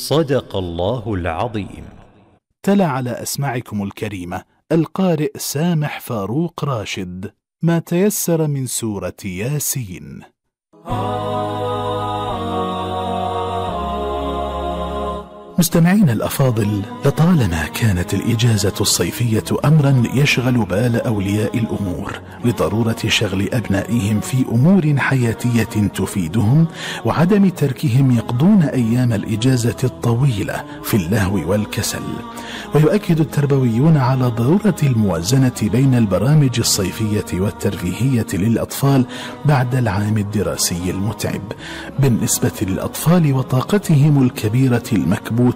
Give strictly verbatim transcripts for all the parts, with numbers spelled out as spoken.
صدق الله العظيم. تلا على أسماعكم الكريمة القارئ سامح فاروق راشد ما تيسر من سورة ياسين. مستمعين الأفاضل، لطالما كانت الإجازة الصيفية أمرا يشغل بال أولياء الأمور لضرورة شغل أبنائهم في أمور حياتية تفيدهم وعدم تركهم يقضون أيام الإجازة الطويلة في اللهو والكسل. ويؤكد التربويون على ضرورة الموازنة بين البرامج الصيفية والترفيهية للأطفال بعد العام الدراسي المتعب بالنسبة للأطفال وطاقتهم الكبيرة المكبوتة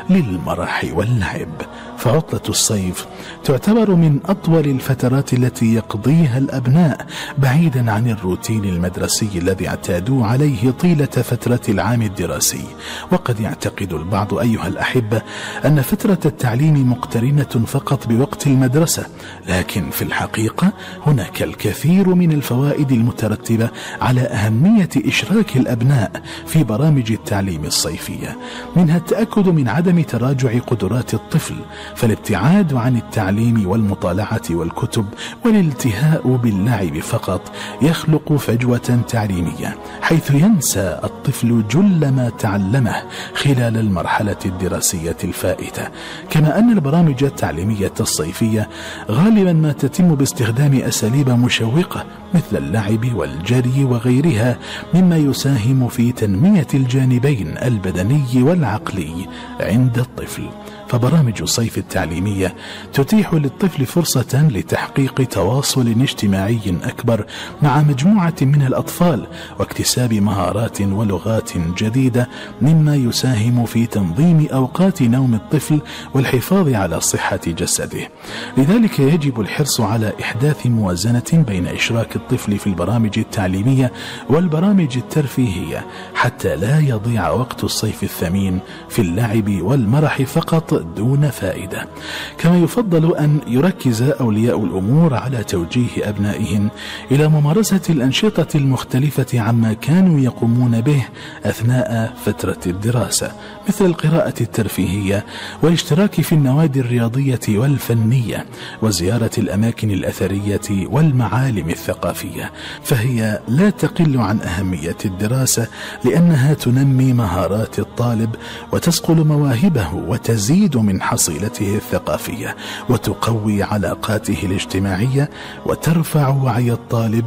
للمرح واللعب. فعطلة الصيف تعتبر من أطول الفترات التي يقضيها الأبناء بعيدا عن الروتين المدرسي الذي اعتادوا عليه طيلة فترة العام الدراسي. وقد يعتقد البعض أيها الأحبة أن فترة التعليم مقترنة فقط بوقت المدرسة، لكن في الحقيقة هناك الكثير من الفوائد المترتبة على أهمية إشراك الأبناء في برامج التعليم الصيفية. منها التأكد من عدم تراجع قدرات الطفل، فالابتعاد عن التعليم والمطالعة والكتب والالتهاء باللعب فقط يخلق فجوة تعليمية، حيث ينسى الطفل جل ما تعلمه خلال المرحلة الدراسية الفائتة. كما أن البرامج التعليمية الصيفية غالبا ما تتم باستخدام أساليب مشوقة مثل اللعب والجري وغيرها، مما يساهم في تنمية الجانبين البدني والعقلي عند الطفل. فبرامج الصيف التعليمية تتيح للطفل فرصة لتحقيق تواصل اجتماعي أكبر مع مجموعة من الأطفال واكتساب مهارات ولغات جديدة، مما يساهم في تنظيم أوقات نوم الطفل والحفاظ على صحة جسده. لذلك يجب الحرص على إحداث موازنة بين إشراك الطفل في البرامج التعليمية والبرامج الترفيهية حتى لا يضيع وقت الصيف الثمين في اللعب والمرح فقط دون فائدة. كما يفضل أن يركز أولياء الأمور على توجيه أبنائهم إلى ممارسة الأنشطة المختلفة عما كانوا يقومون به أثناء فترة الدراسة، مثل القراءة الترفيهية والاشتراك في النوادي الرياضية والفنية وزيارة الأماكن الأثرية والمعالم الثقافية، فهي لا تقل عن أهمية الدراسة لأنها تنمي مهارات الطالب وتسقل مواهبه وتزيد من حصيلته الثقافية وتقوي علاقاته الاجتماعية وترفع وعي الطالب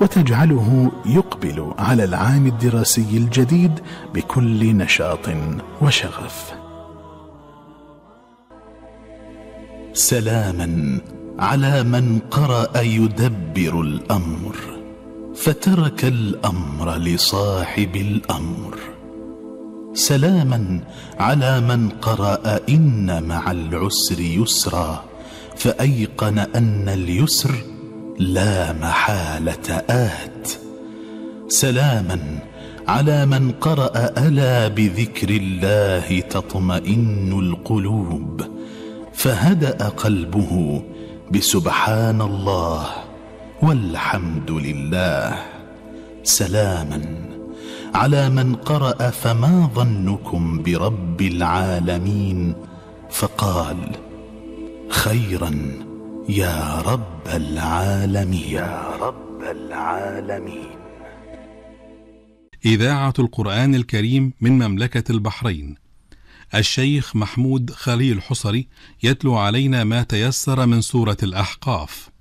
وتجعله يقبل على العام الدراسي الجديد بكل نشاط وشغف. سلاما على من قرأ يدبر الأمر فترك الأمر لصاحب الأمر. سلاما على من قرأ إن مع العسر يسرا فأيقن أن اليسر لا محالة آت. سلاما على من قرأ ألا بذكر الله تطمئن القلوب فهدأ قلبه بسبحان الله والحمد لله. سلاما على من قرأ فما ظنكم برب العالمين فقال خيرا يا رب العالمين يا رب العالمين. إذاعة القرآن الكريم من مملكة البحرين. الشيخ محمود خليل حصري يتلو علينا ما تيسر من سورة الأحقاف.